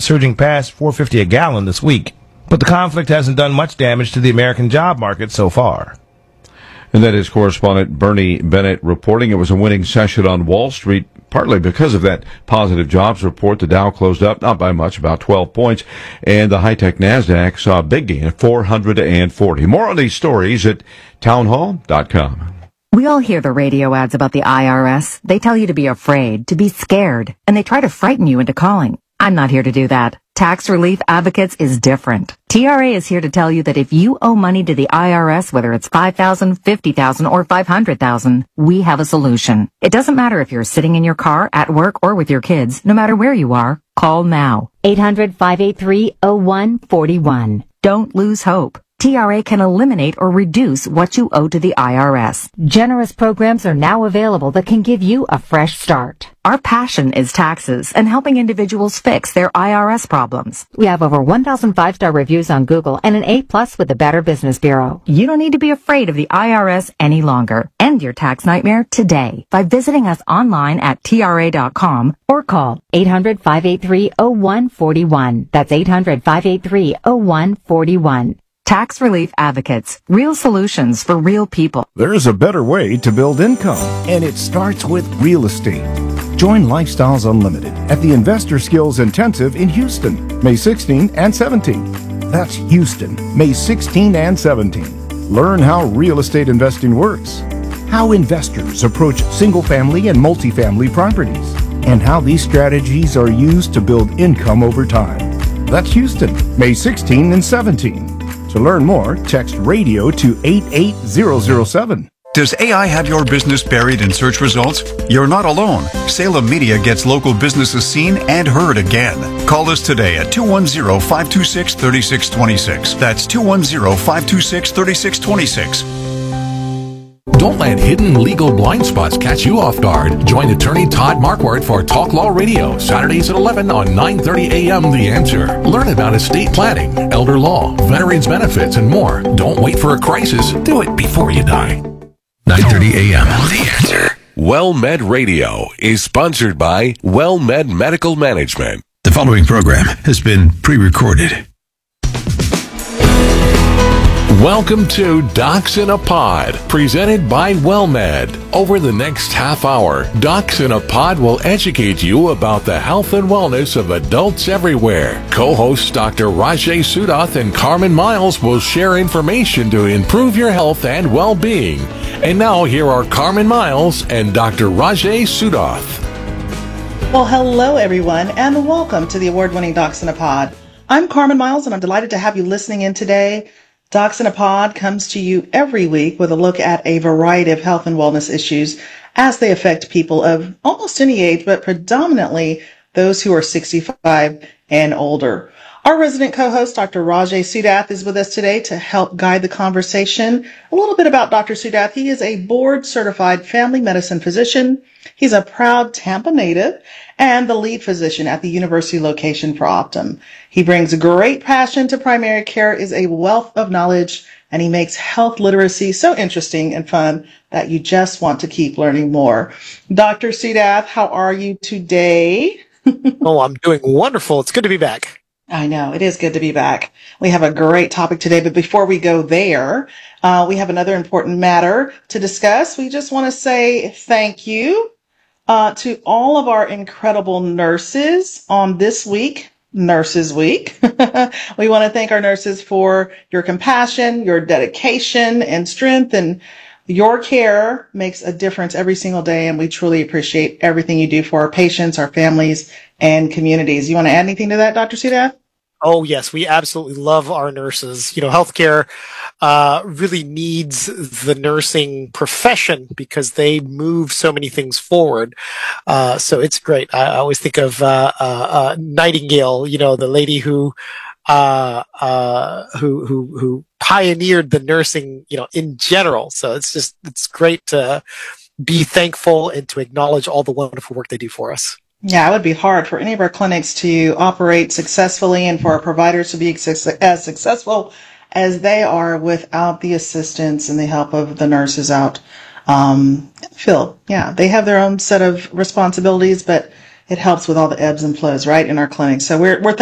surging past $4.50 a gallon this week. But the conflict hasn't done much damage to the American job market so far. And that is correspondent Bernie Bennett reporting it was a winning session on Wall Street, partly because of that positive jobs report. The Dow closed up, not by much, about 12 points, and the high-tech NASDAQ saw a big gain of 440. More on these stories at townhall.com. We all hear the radio ads about the IRS. They tell you to be afraid, to be scared, and they try to frighten you into calling. I'm not here to do that. Tax Relief Advocates is different. TRA is here to tell you that if you owe money to the IRS, whether it's $5,000, $50,000, or $500,000, we have a solution. It doesn't matter if you're sitting in your car, at work, or with your kids. No matter where you are, call now. 800-583-0141. Don't lose hope. TRA can eliminate or reduce what you owe to the IRS. Generous programs are now available that can give you a fresh start. Our passion is taxes and helping individuals fix their IRS problems. We have over 1,000 5-star reviews on Google and an A+ with the Better Business Bureau. You don't need to be afraid of the IRS any longer. End your tax nightmare today by visiting us online at TRA.com or call 800-583-0141. That's 800-583-0141. Tax Relief Advocates. Real solutions for real people. There's a better way to build income, and it starts with real estate. Join Lifestyles Unlimited at the Investor Skills Intensive in Houston, May 16 and 17. That's Houston, May 16 and 17. Learn how real estate investing works, how investors approach single-family and multifamily properties, and how these strategies are used to build income over time. That's Houston, May 16 and 17. To learn more, text radio to 88007. Does AI have your business buried in search results? You're not alone. Salem Media gets local businesses seen and heard again. Call us today at 210-526-3626. That's 210-526-3626. Don't let hidden legal blind spots catch you off guard. Join attorney Todd Marquardt for Talk Law Radio, Saturdays at 11 on 9:30 a.m. The Answer. Learn about estate planning, elder law, veterans benefits, and more. Don't wait for a crisis. Do it before you die. 9:30 a.m. The Answer. WellMed Radio is sponsored by WellMed Medical Management. The following program has been pre-recorded. Welcome to Docs in a Pod, presented by WellMed. Over the next half hour, Docs in a Pod will educate you about the health and wellness of adults everywhere. Co-hosts Dr. Rajay Sudath and Carmen Miles will share information to improve your health and well-being. And now here are Carmen Miles and Dr. Rajay Sudath. Well, hello everyone, and welcome to the award-winning Docs in a Pod. I'm Carmen Miles, and I'm delighted to have you listening in today. Docs in a Pod comes to you every week with a look at a variety of health and wellness issues as they affect people of almost any age, but predominantly those who are 65 and older. Our resident co-host, Dr. Rajay Sudath, is with us today to help guide the conversation. A little bit about Dr. Sudath. He is a board-certified family medicine physician. He's a proud Tampa native and the lead physician at the university location for Optum. He brings great passion to primary care, is a wealth of knowledge, and he makes health literacy so interesting and fun that you just want to keep learning more. Dr. Sudath, how are you today? Oh, I'm doing wonderful. It's good to be back. I know, it is good to be back. We have a great topic today, but before we go there, we have another important matter to discuss. We just want to say thank you to all of our incredible nurses on this week, Nurses Week. We want to thank our nurses for your compassion, your dedication, and strength, and your care makes a difference every single day, and we truly appreciate everything you do for our patients, our families, and communities. You want to add anything to that, Dr. Sudath? Oh, yes, we absolutely love our nurses. You know, healthcare really needs the nursing profession because they move so many things forward. So it's great. I always think of Nightingale, you know, the lady who pioneered the nursing, you know, in general. So it's great to be thankful and to acknowledge all the wonderful work they do for us. Yeah, it would be hard for any of our clinics to operate successfully and for our providers to be as successful as they are without the assistance and the help of the nurses out in the field. Yeah, they have their own set of responsibilities, but it helps with all the ebbs and flows, right, in our clinics. So we're